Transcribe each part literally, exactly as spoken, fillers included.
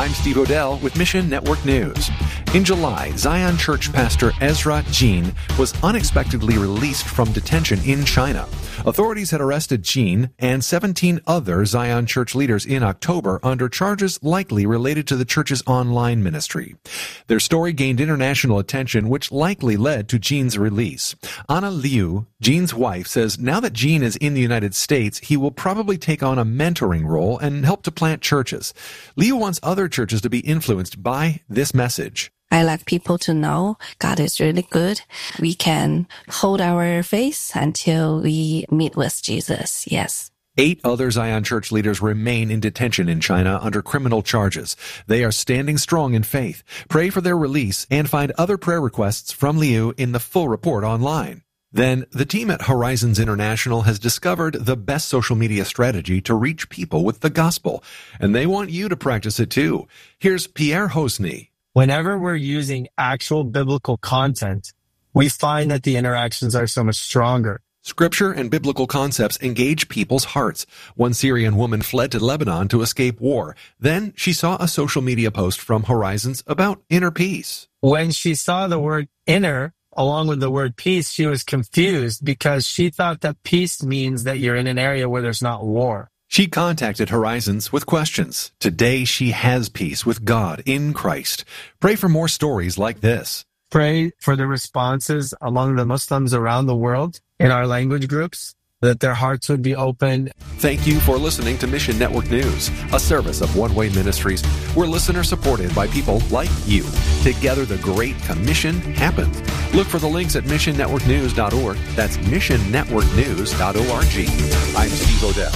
I'm Steve Odell with Mission Network News. In July, Zion Church pastor Ezra Jean was unexpectedly released from detention in China. Authorities had arrested Jean and seventeen other Zion Church leaders in October under charges likely related to the church's online ministry. Their story gained international attention, which likely led to Jean's release. Anna Liu, Jean's wife, says now that Jean is in the United States, he will probably take on a mentoring role and help to plant churches. Liu wants other churches to be influenced by this message. I like people to know God is really good. We can hold our faith until we meet with Jesus. Yes. Eight other Zion Church leaders remain in detention in China under criminal charges. They are standing strong in faith. Pray for their release and find other prayer requests from Liu in the full report online. Then, the team at Horizons International has discovered the best social media strategy to reach people with the gospel, and they want you to practice it too. Here's Pierre Hosny. Whenever we're using actual biblical content, we find that the interactions are so much stronger. Scripture and biblical concepts engage people's hearts. One Syrian woman fled to Lebanon to escape war. Then she saw a social media post from Horizons about inner peace. When she saw the word inner along with the word peace, she was confused because she thought that peace means that you're in an area where there's not war. She contacted Horizons with questions. Today she has peace with God in Christ. Pray for more stories like this. Pray for the responses among the Muslims around the world in our language groups, that their hearts would be open. Thank you for listening to Mission Network News, a service of One Way Ministries. We're listener supported by people like you. Together the Great Commission happens. Look for the links at mission network news dot org. That's mission network news dot org. I'm Steve Odell.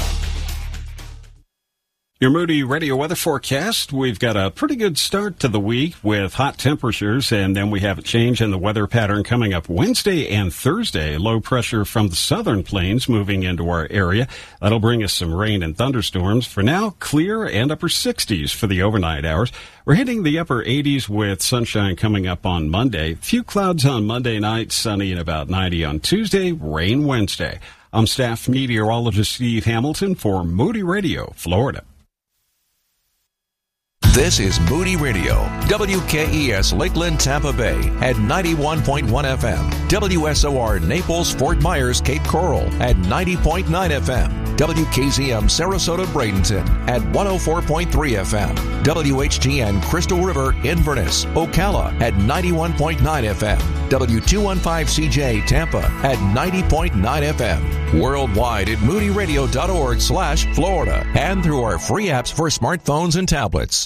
Your Moody Radio weather forecast. We've got a pretty good start to the week with hot temperatures, and then we have a change in the weather pattern coming up Wednesday and Thursday. Low pressure from the southern plains moving into our area. That'll bring us some rain and thunderstorms. For now, clear and upper sixties for the overnight hours. We're hitting the upper eighties with sunshine coming up on Monday. Few clouds on Monday night, sunny and about ninety on Tuesday, rain Wednesday. I'm staff meteorologist Steve Hamilton for Moody Radio, Florida. This is Moody Radio, W K E S Lakeland, Tampa Bay at ninety-one point one F M, W S O R Naples, Fort Myers, Cape Coral at ninety point nine F M, W K Z M Sarasota, Bradenton at one oh four point three F M, W H G N Crystal River, Inverness, Ocala at ninety-one point nine F M, W two fifteen C J Tampa at ninety point nine F M, worldwide at moody radio dot org slash Florida, and through our free apps for smartphones and tablets.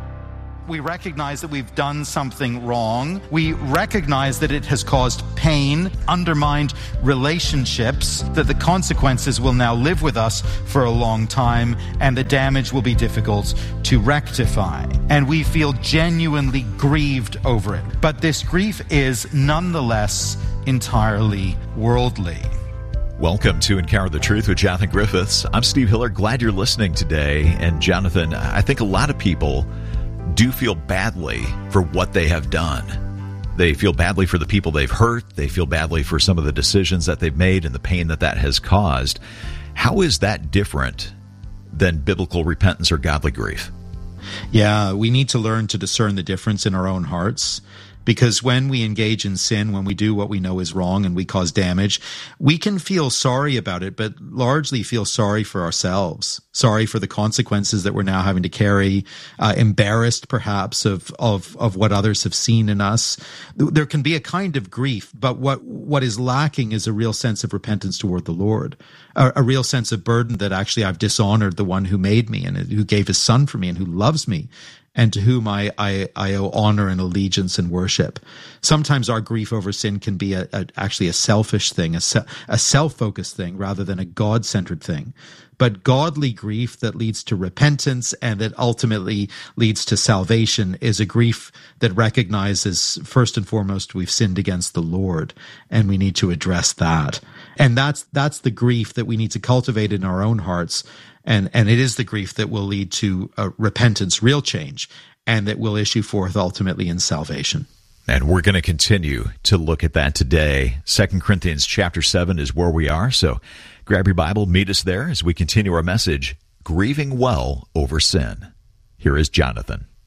We recognize that we've done something wrong. We recognize that it has caused pain, undermined relationships, that the consequences will now live with us for a long time, and the damage will be difficult to rectify. And we feel genuinely grieved over it. But this grief is nonetheless entirely worldly. Welcome to Encounter the Truth with Jonathan Griffiths. I'm Steve Hiller. Glad you're listening today. And Jonathan, I think a lot of people do feel badly for what they have done. They feel badly for the people they've hurt. They feel badly for some of the decisions that they've made and the pain that that has caused. How is that different than biblical repentance or godly grief? Yeah, we need to learn to discern the difference in our own hearts. Because when we engage in sin, when we do what we know is wrong and we cause damage, we can feel sorry about it, but largely feel sorry for ourselves, sorry for the consequences that we're now having to carry, uh, embarrassed perhaps of, of, of what others have seen in us. There can be a kind of grief, but what, what is lacking is a real sense of repentance toward the Lord, a, a real sense of burden that actually I've dishonored the one who made me and who gave his son for me and who loves me, and to whom I, I, I owe honor and allegiance and worship. Sometimes our grief over sin can be a, a, actually a selfish thing, a, se- a self-focused thing rather than a God-centered thing. But godly grief that leads to repentance and that ultimately leads to salvation is a grief that recognizes, first and foremost, we've sinned against the Lord, and we need to address that. And that's that's the grief that we need to cultivate in our own hearts. And, and it is the grief that will lead to uh, repentance, real change, and that will issue forth ultimately in salvation. And we're going to continue to look at that today. Second Corinthians chapter seven is where we are, so grab your Bible, meet us there as we continue our message, Grieving Well Over Sin. Here is Jonathan.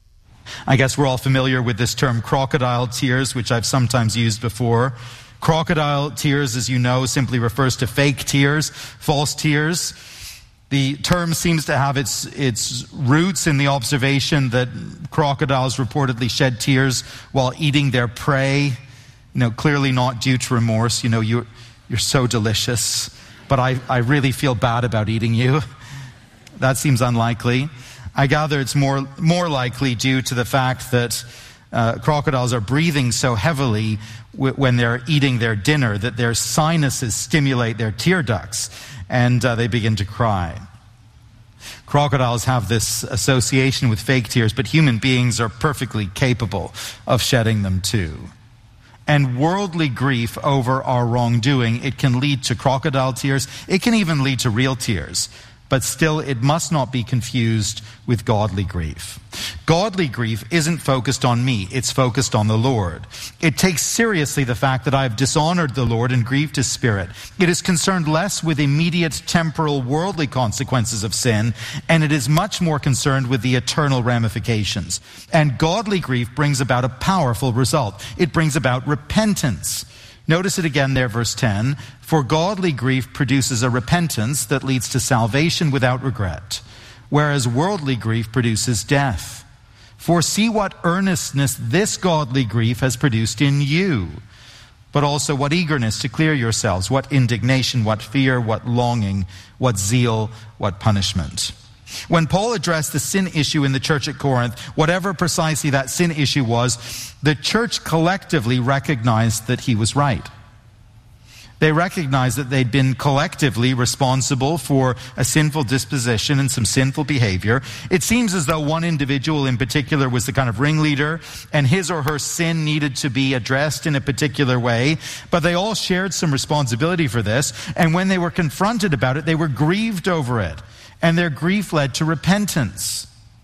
I guess we're all familiar with this term crocodile tears, which I've sometimes used before. Crocodile tears, as you know, simply refers to fake tears, false tears. The term seems to have its its roots in the observation that crocodiles reportedly shed tears while eating their prey. You know, clearly not due to remorse. You know, you're, you're so delicious, but I, I really feel bad about eating you. That seems unlikely. I gather it's more, more likely due to the fact that uh, crocodiles are breathing so heavily w- when they're eating their dinner that their sinuses stimulate their tear ducts, and uh, they begin to cry. Crocodiles have this association with fake tears, but human beings are perfectly capable of shedding them too. And worldly grief over our wrongdoing, it can lead to crocodile tears. It can even lead to real tears. But still, it must not be confused with godly grief. Godly grief isn't focused on me, it's focused on the Lord. It takes seriously the fact that I have dishonored the Lord and grieved his Spirit. It is concerned less with immediate temporal worldly consequences of sin, and it is much more concerned with the eternal ramifications. And godly grief brings about a powerful result. It brings about repentance. Notice it again there, verse ten. For godly grief produces a repentance that leads to salvation without regret, whereas worldly grief produces death. For see what earnestness this godly grief has produced in you, but also what eagerness to clear yourselves, what indignation, what fear, what longing, what zeal, what punishment. When Paul addressed the sin issue in the church at Corinth, whatever precisely that sin issue was, the church collectively recognized that he was right. They recognized that they'd been collectively responsible for a sinful disposition and some sinful behavior. It seems as though one individual in particular was the kind of ringleader, and his or her sin needed to be addressed in a particular way. But they all shared some responsibility for this, and when they were confronted about it, they were grieved over it. And their grief led to repentance.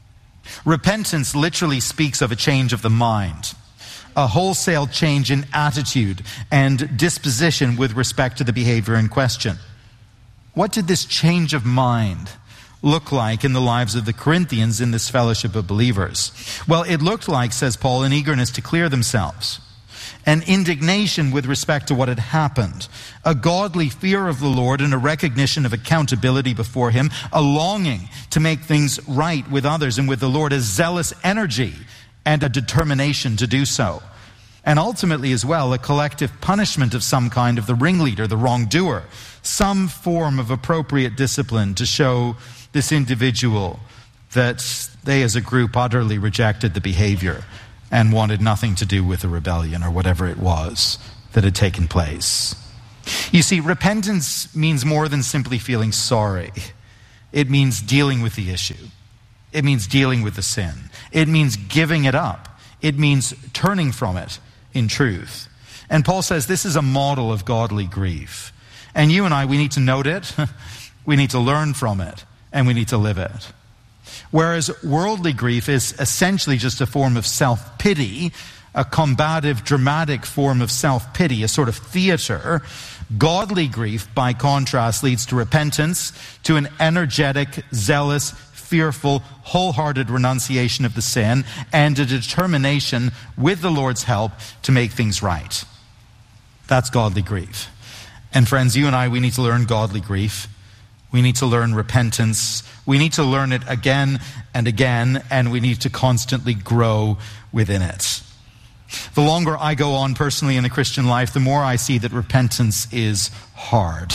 Repentance literally speaks of a change of the mind, a wholesale change in attitude and disposition with respect to the behavior in question. What did this change of mind look like in the lives of the Corinthians in this fellowship of believers? Well, it looked like, says Paul, an eagerness to clear themselves, an indignation with respect to what had happened, a godly fear of the Lord and a recognition of accountability before him, a longing to make things right with others and with the Lord, a zealous energy and a determination to do so. And ultimately as well, a collective punishment of some kind of the ringleader, the wrongdoer, some form of appropriate discipline to show this individual that they as a group utterly rejected the behavior and wanted nothing to do with the rebellion or whatever it was that had taken place. You see, repentance means more than simply feeling sorry. It means dealing with the issue. It means dealing with the sin. It means giving it up. It means turning from it in truth. And Paul says this is a model of godly grief. And you and I, we need to note it, we need to learn from it, and we need to live it. Whereas worldly grief is essentially just a form of self-pity, a combative, dramatic form of self-pity, a sort of theater, godly grief, by contrast, leads to repentance, to an energetic, zealous, fearful, wholehearted renunciation of the sin, and a determination, with the Lord's help, to make things right. That's godly grief. And friends, you and I, we need to learn godly grief. We need to learn repentance. We need to learn it again and again, and we need to constantly grow within it. The longer I go on personally in the Christian life, the more I see that repentance is hard.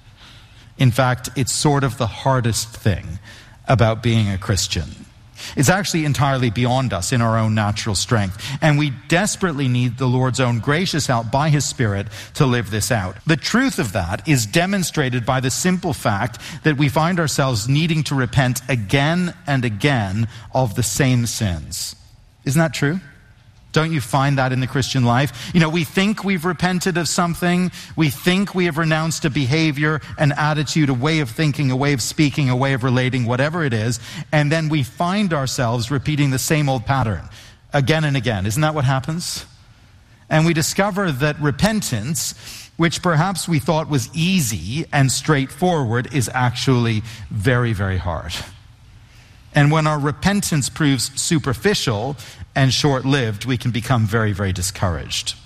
In fact, it's sort of the hardest thing about being a Christian. It's actually entirely beyond us in our own natural strength. And we desperately need the Lord's own gracious help by his Spirit to live this out. The truth of that is demonstrated by the simple fact that we find ourselves needing to repent again and again of the same sins. Isn't that true? Don't you find that in the Christian life? You know, we think we've repented of something. We think we have renounced a behavior, an attitude, a way of thinking, a way of speaking, a way of relating, whatever it is. And then we find ourselves repeating the same old pattern again and again. Isn't that what happens? And we discover that repentance, which perhaps we thought was easy and straightforward, is actually very, very hard. And when our repentance proves superficial and short-lived, we can become very, very discouraged.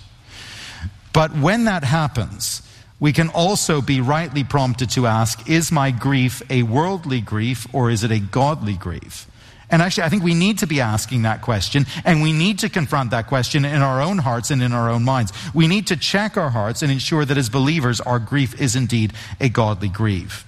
But when that happens, we can also be rightly prompted to ask, is my grief a worldly grief or is it a godly grief? And actually, I think we need to be asking that question, and we need to confront that question in our own hearts and in our own minds. We need to check our hearts and ensure that as believers, our grief is indeed a godly grief.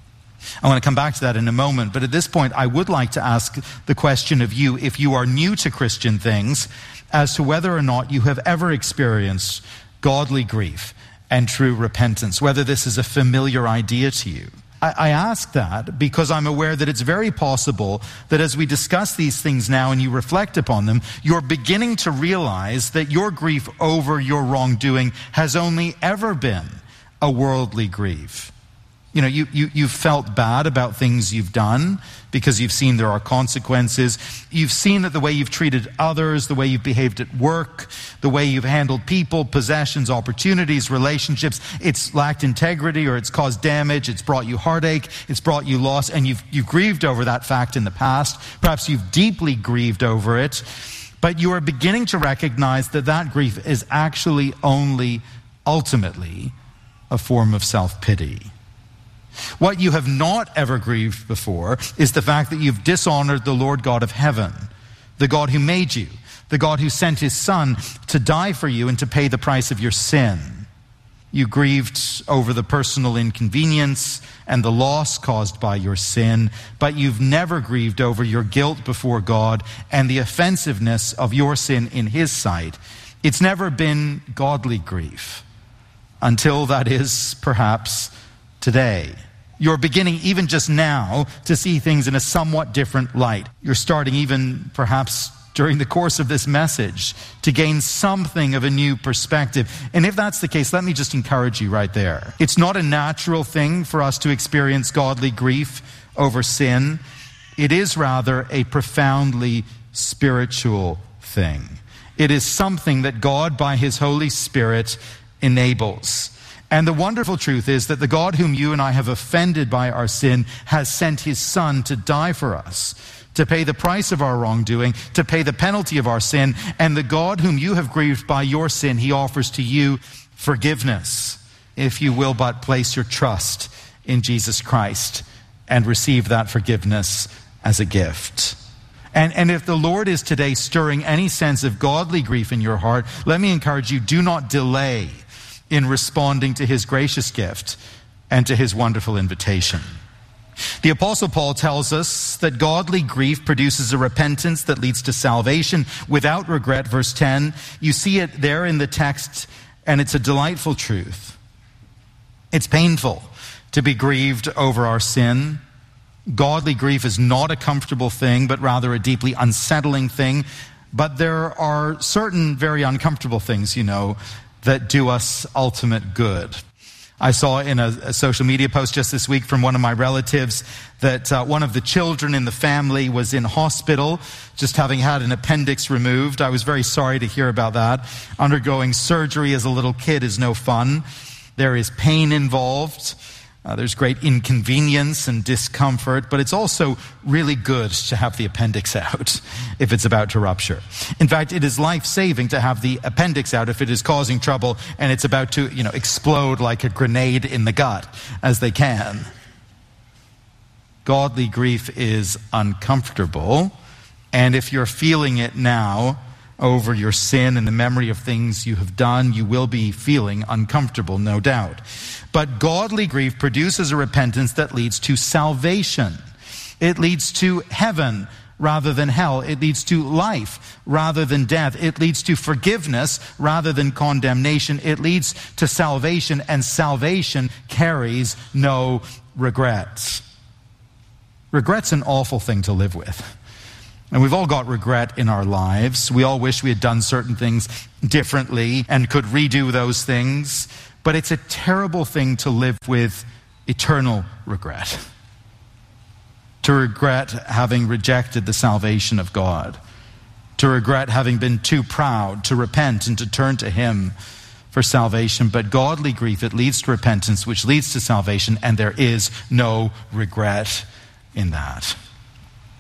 I want to come back to that in a moment, but at this point, I would like to ask the question of you, if you are new to Christian things, as to whether or not you have ever experienced godly grief and true repentance, whether this is a familiar idea to you. I, I ask that because I'm aware that it's very possible that as we discuss these things now and you reflect upon them, you're beginning to realize that your grief over your wrongdoing has only ever been a worldly grief. You know, you, you, you've felt bad about things you've done because you've seen there are consequences. You've seen that the way you've treated others, the way you've behaved at work, the way you've handled people, possessions, opportunities, relationships, it's lacked integrity or it's caused damage, it's brought you heartache, it's brought you loss, and you've, you've grieved over that fact in the past. Perhaps you've deeply grieved over it, but you are beginning to recognize that that grief is actually only, ultimately, a form of self-pity. What you have not ever grieved before is the fact that you've dishonored the Lord God of heaven, the God who made you, the God who sent his Son to die for you and to pay the price of your sin. You grieved over the personal inconvenience and the loss caused by your sin, but you've never grieved over your guilt before God and the offensiveness of your sin in his sight. It's never been godly grief until, that is, perhaps today. You're beginning even just now to see things in a somewhat different light. You're starting even perhaps during the course of this message to gain something of a new perspective. And if that's the case, let me just encourage you right there. It's not a natural thing for us to experience godly grief over sin. It is rather a profoundly spiritual thing. It is something that God, by his Holy Spirit, enables. And the wonderful truth is that the God whom you and I have offended by our sin has sent his Son to die for us, to pay the price of our wrongdoing, to pay the penalty of our sin. And the God whom you have grieved by your sin, he offers to you forgiveness, if you will but place your trust in Jesus Christ and receive that forgiveness as a gift. And, and if the Lord is today stirring any sense of godly grief in your heart, let me encourage you, do not delay in responding to his gracious gift and to his wonderful invitation. The Apostle Paul tells us that godly grief produces a repentance that leads to salvation without regret. Verse ten, you see it there in the text, and it's a delightful truth. It's painful to be grieved over our sin. Godly grief is not a comfortable thing, but rather a deeply unsettling thing. But there are certain very uncomfortable things, you know, that do us ultimate good. I saw in a, a social media post just this week from one of my relatives that uh, one of the children in the family was in hospital, just having had an appendix removed. I was very sorry to hear about that. Undergoing surgery as a little kid is no fun. There is pain involved. Uh, there's great inconvenience and discomfort, but it's also really good to have the appendix out if it's about to rupture. In fact, it is life-saving to have the appendix out if it is causing trouble and it's about to, you know, explode like a grenade in the gut, as they can. Godly grief is uncomfortable, and if you're feeling it now over your sin and the memory of things you have done, you will be feeling uncomfortable, no doubt. But godly grief produces a repentance that leads to salvation. It leads to heaven rather than hell. It leads to life rather than death. It leads to forgiveness rather than condemnation. It leads to salvation, and salvation carries no regrets. Regret's an awful thing to live with. And we've all got regret in our lives. We all wish we had done certain things differently and could redo those things. But it's a terrible thing to live with eternal regret. To regret having rejected the salvation of God. To regret having been too proud to repent and to turn to him for salvation. But godly grief, it leads to repentance, which leads to salvation, and there is no regret in that.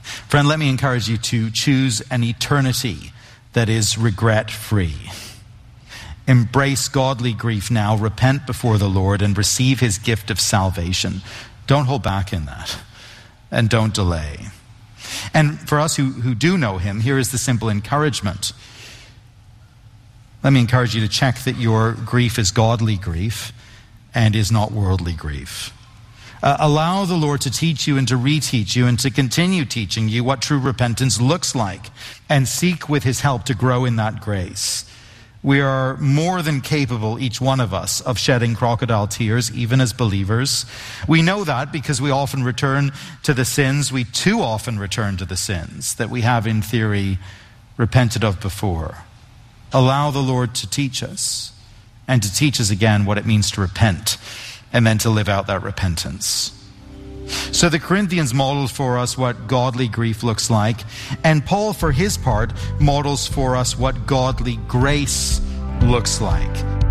Friend, let me encourage you to choose an eternity that is regret-free. Embrace godly grief now, repent before the Lord, and receive his gift of salvation. Don't hold back in that, and don't delay. And for us who, who do know him, here is the simple encouragement. Let me encourage you to check that your grief is godly grief and is not worldly grief. Uh, allow the Lord to teach you and to reteach you and to continue teaching you what true repentance looks like, and seek with his help to grow in that grace. We are more than capable, each one of us, of shedding crocodile tears, even as believers. We know that because we often return to the sins, we too often return to the sins that we have in theory repented of before. Allow the Lord to teach us, and to teach us again what it means to repent, and then to live out that repentance. So the Corinthians modeled for us what godly grief looks like, and Paul, for his part, models for us what godly grace looks like.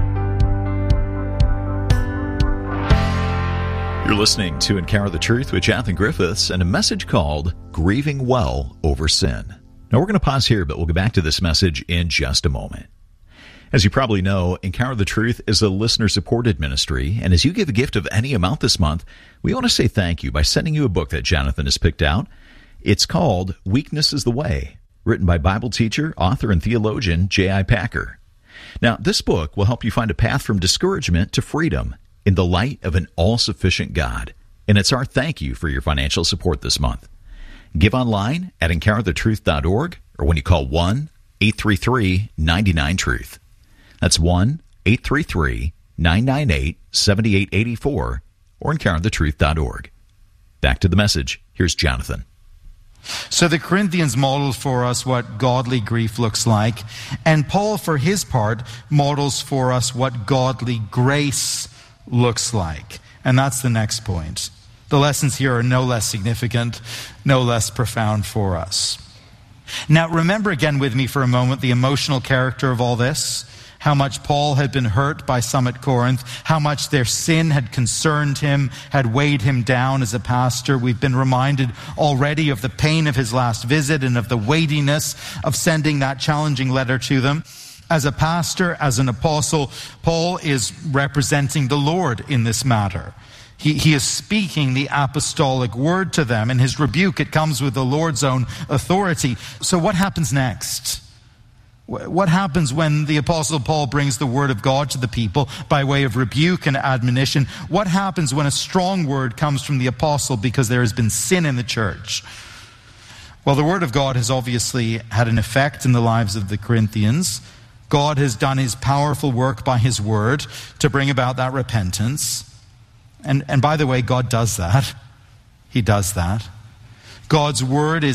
You're listening to Encounter the Truth with Jonathan Griffiths and a message called Grieving Well Over Sin. Now we're going to pause here, but we'll get back to this message in just a moment. As you probably know, Encounter the Truth is a listener-supported ministry, and as you give a gift of any amount this month, we want to say thank you by sending you a book that Jonathan has picked out. It's called Weakness is the Way, written by Bible teacher, author, and theologian J I Packer. Now, this book will help you find a path from discouragement to freedom in the light of an all-sufficient God, and it's our thank you for your financial support this month. Give online at encounter the truth dot org or when you call one eight three three nine nine truth. That's one eight three three nine nine eight seven eight eight four or encounter the truth dot org. Back to the message. Here's Jonathan. So the Corinthians modeled for us what godly grief looks like, and Paul, for his part, models for us what godly grace looks like. And that's the next point. The lessons here are no less significant, no less profound for us. Now, remember again with me for a moment the emotional character of all this. How much Paul had been hurt by some at Corinth, how much their sin had concerned him, had weighed him down as a pastor. We've been reminded already of the pain of his last visit and of the weightiness of sending that challenging letter to them. As a pastor, as an apostle, Paul is representing the Lord in this matter. He, he is speaking the apostolic word to them. In his rebuke, it comes with the Lord's own authority. So what happens next? What happens when the Apostle Paul brings the word of God to the people by way of rebuke and admonition? What happens when a strong word comes from the apostle because there has been sin in the church? Well, the word of God has obviously had an effect in the lives of the Corinthians. God has done his powerful work by his word to bring about that repentance. And, and by the way, God does that. He does that. God's word is